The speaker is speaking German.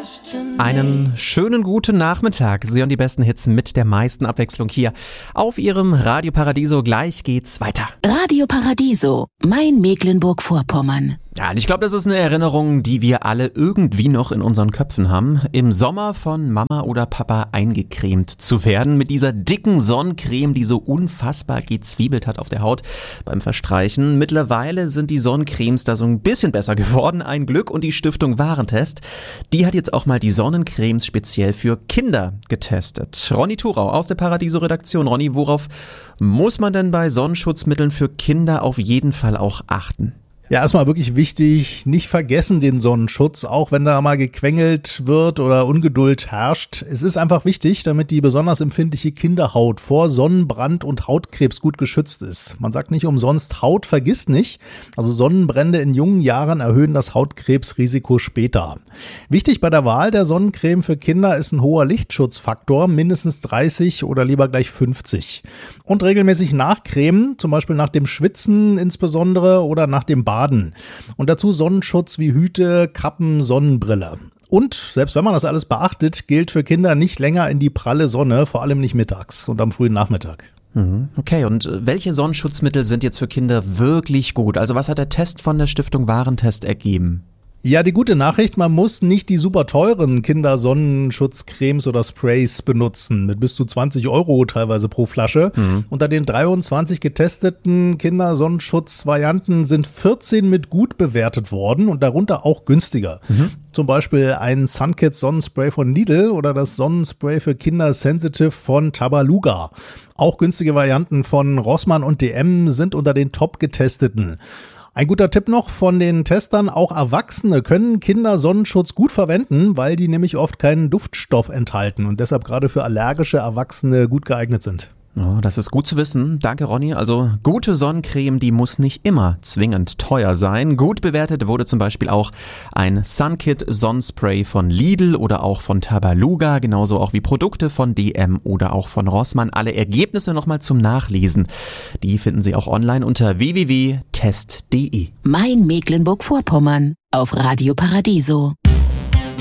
Einen schönen guten Nachmittag. Sie hören die besten Hits mit der meisten Abwechslung hier auf Ihrem Radio Paradiso. Gleich geht's weiter. Radio Paradiso, mein Mecklenburg-Vorpommern. Ja, und ich glaube, das ist eine Erinnerung, die wir alle irgendwie noch in unseren Köpfen haben. Im Sommer von Mama oder Papa eingecremt zu werden mit dieser dicken Sonnencreme, die so unfassbar gezwiebelt hat auf der Haut beim Verstreichen. Mittlerweile sind die Sonnencremes da so ein bisschen besser geworden, ein Glück. Und die Stiftung Warentest, die hat jetzt auch mal die Sonnencremes speziell für Kinder getestet. Ronny Thorau aus der Paradiso-Redaktion. Ronny, worauf muss man denn bei Sonnenschutzmitteln für Kinder auf jeden Fall auch achten? Ja, erstmal wirklich wichtig, nicht vergessen den Sonnenschutz, auch wenn da mal gequengelt wird oder Ungeduld herrscht. Es ist einfach wichtig, damit die besonders empfindliche Kinderhaut vor Sonnenbrand und Hautkrebs gut geschützt ist. Man sagt nicht umsonst, Haut vergisst nicht. Also Sonnenbrände in jungen Jahren erhöhen das Hautkrebsrisiko später. Wichtig bei der Wahl der Sonnencreme für Kinder ist ein hoher Lichtschutzfaktor, mindestens 30 oder lieber gleich 50. Und regelmäßig nachcremen, zum Beispiel nach dem Schwitzen insbesondere oder nach dem Baden. Und dazu Sonnenschutz wie Hüte, Kappen, Sonnenbrille. Und selbst wenn man das alles beachtet, gilt für Kinder nicht länger in die pralle Sonne, vor allem nicht mittags und am frühen Nachmittag. Okay, und welche Sonnenschutzmittel sind jetzt für Kinder wirklich gut? Also was hat der Test von der Stiftung Warentest ergeben? Ja, die gute Nachricht, man muss nicht die super teuren Kindersonnenschutzcremes oder Sprays benutzen, mit bis zu 20 € teilweise pro Flasche. Unter den 23 getesteten Kindersonnenschutzvarianten sind 14 mit gut bewertet worden und darunter auch günstiger. Zum Beispiel ein Sunkids Sonnenspray von Lidl oder das Sonnenspray für Kinder Sensitive von Tabaluga. Auch günstige Varianten von Rossmann und DM sind unter den top getesteten. Ein guter Tipp noch von den Testern, auch Erwachsene können Kindersonnenschutz gut verwenden, weil die nämlich oft keinen Duftstoff enthalten und deshalb gerade für allergische Erwachsene gut geeignet sind. Oh, das ist gut zu wissen. Danke, Ronny. Also gute Sonnencreme, die muss nicht immer zwingend teuer sein. Gut bewertet wurde zum Beispiel auch ein Sunkit Sonnenspray von Lidl oder auch von Tabaluga, genauso auch wie Produkte von DM oder auch von Rossmann. Alle Ergebnisse nochmal zum Nachlesen. Die finden Sie auch online unter www.test.de. Mein Mecklenburg-Vorpommern auf Radio Paradiso.